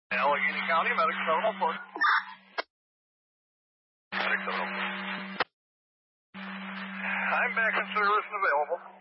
Allegheny County, Medic 704. Medic 704. I'm back in service and available.